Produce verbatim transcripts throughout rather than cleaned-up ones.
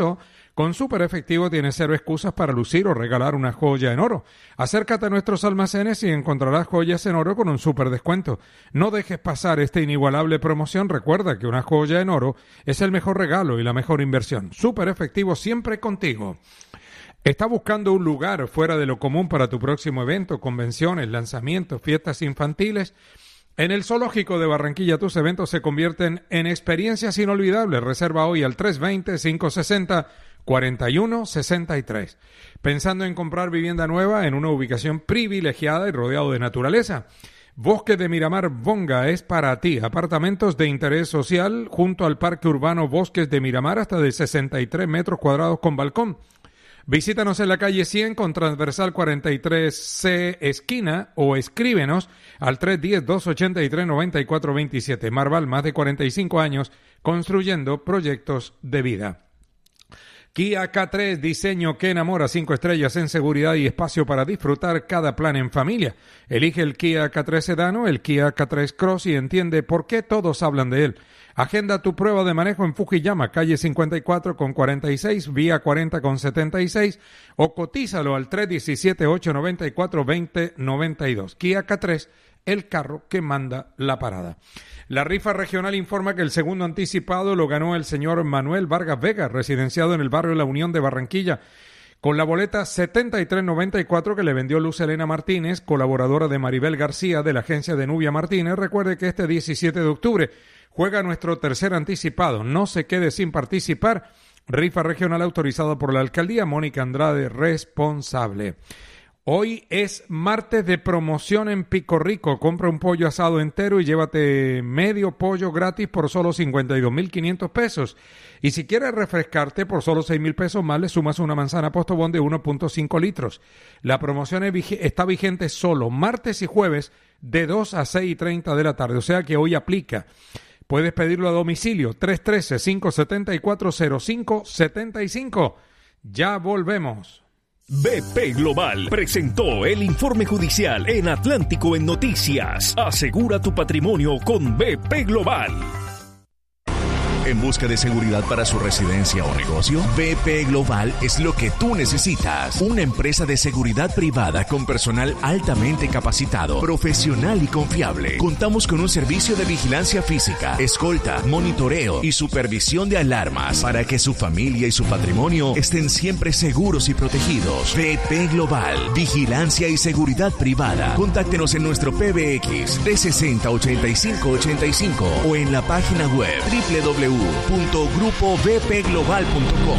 Con Super Efectivo tienes cero excusas para lucir o regalar una joya en oro. Acércate a nuestros almacenes y encontrarás joyas en oro con un super descuento. No dejes pasar esta inigualable promoción. Recuerda que una joya en oro es el mejor regalo y la mejor inversión. Super Efectivo, siempre contigo. ¿Estás buscando un lugar fuera de lo común para tu próximo evento, convenciones, lanzamientos, fiestas infantiles? En el Zoológico de Barranquilla tus eventos se convierten en experiencias inolvidables. Reserva hoy al tres dos cero, cinco seis cero, cuatro uno seis tres. Pensando en comprar vivienda nueva en una ubicación privilegiada y rodeado de naturaleza. Bosques de Miramar Bonga es para ti. Apartamentos de interés social junto al Parque Urbano Bosques de Miramar hasta de sesenta y tres metros cuadrados con balcón. Visítanos en la calle cien con transversal cuarenta y tres C esquina o escríbenos al tres uno cero, dos ocho tres, nueve cuatro dos siete. Marval, más de cuarenta y cinco años construyendo proyectos de vida. Kia K tres, diseño que enamora, cinco estrellas en seguridad y espacio para disfrutar cada plan en familia. Elige el Kia K tres Sedan o el Kia K tres Cross y entiende por qué todos hablan de él. Agenda tu prueba de manejo en Fujiyama, calle cincuenta y cuatro con cuarenta y seis, vía cuarenta con setenta y seis o cotízalo al tres uno siete, ocho nueve cuatro, dos cero nueve dos. Kia K tres, el carro que manda la parada. La rifa regional informa que el segundo anticipado lo ganó el señor Manuel Vargas Vega, residenciado en el barrio La Unión de Barranquilla, con la boleta setenta y tres noventa y cuatro que le vendió Luz Elena Martínez, colaboradora de Maribel García de la agencia de Nubia Martínez. Recuerde que este diecisiete de octubre juega nuestro tercer anticipado. No se quede sin participar. Rifa regional autorizada por la alcaldía. Mónica Andrade, responsable. Hoy es martes de promoción en Pico Rico. Compra un pollo asado entero y llévate medio pollo gratis por solo cincuenta y dos mil quinientos pesos. Y si quieres refrescarte por solo seis mil pesos más, le sumas una manzana Postobón de uno punto cinco litros. La promoción está vigente solo martes y jueves de dos a seis y treinta de la tarde. O sea que hoy aplica. Puedes pedirlo a domicilio tres uno tres, cinco siete cuatro, cero cinco siete cinco. Ya volvemos. B P Global presentó el informe judicial en Atlántico en Noticias. Asegura tu patrimonio con B P Global. ¿En busca de seguridad para su residencia o negocio? B P Global es lo que tú necesitas. Una empresa de seguridad privada con personal altamente capacitado, profesional y confiable. Contamos con un servicio de vigilancia física, escolta, monitoreo y supervisión de alarmas para que su familia y su patrimonio estén siempre seguros y protegidos. B P Global, vigilancia y seguridad privada. Contáctenos en nuestro P B X trescientos sesenta, ochenta y cinco ochenta y cinco o en la página web doble u doble u doble u punto grupo b p global punto com.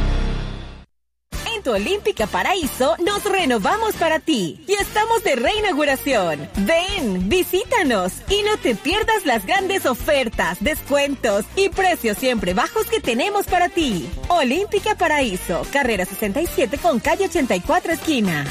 En tu Olímpica Paraíso nos renovamos para ti y estamos de reinauguración. Ven, visítanos y no te pierdas las grandes ofertas, descuentos y precios siempre bajos que tenemos para ti. Olímpica Paraíso, carrera sesenta y siete con calle ochenta y cuatro esquina.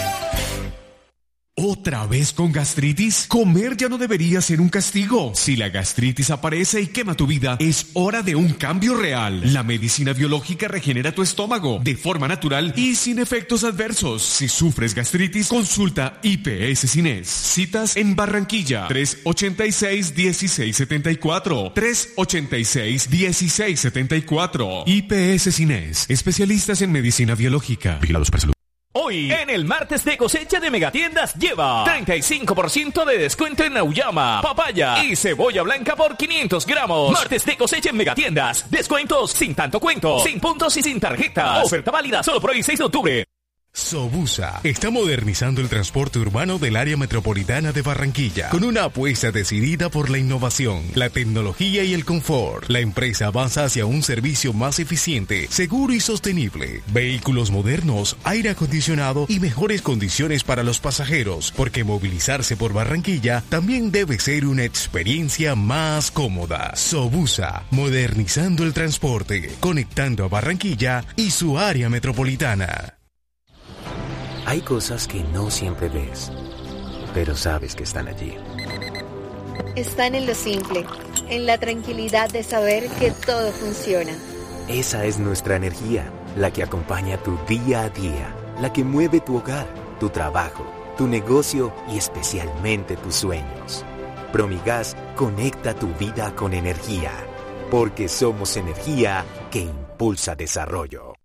¿Otra vez con gastritis? Comer ya no debería ser un castigo. Si la gastritis aparece y quema tu vida, es hora de un cambio real. La medicina biológica regenera tu estómago de forma natural y sin efectos adversos. Si sufres gastritis, consulta I P S Cines. Citas en Barranquilla, tres ochenta y seis, dieciséis setenta y cuatro. tres ochenta y seis, dieciséis setenta y cuatro. I P S Cines, especialistas en medicina biológica. Vigilados para salud. Hoy, en el martes de cosecha de Megatiendas, lleva treinta y cinco por ciento de descuento en auyama, papaya y cebolla blanca por quinientos gramos. Martes de cosecha en Megatiendas. Descuentos sin tanto cuento, sin puntos y sin tarjetas. Oferta válida solo por hoy, seis de octubre. Sobusa está modernizando el transporte urbano del área metropolitana de Barranquilla con una apuesta decidida por la innovación, la tecnología y el confort. La empresa avanza hacia un servicio más eficiente, seguro y sostenible. Vehículos modernos, aire acondicionado y mejores condiciones para los pasajeros, porque movilizarse por Barranquilla también debe ser una experiencia más cómoda. Sobusa, modernizando el transporte, conectando a Barranquilla y su área metropolitana. Hay cosas que no siempre ves, pero sabes que están allí. Están en lo simple, en la tranquilidad de saber que todo funciona. Esa es nuestra energía, la que acompaña tu día a día, la que mueve tu hogar, tu trabajo, tu negocio y especialmente tus sueños. Promigas conecta tu vida con energía, porque somos energía que impacta. Pulsa Desarrollo.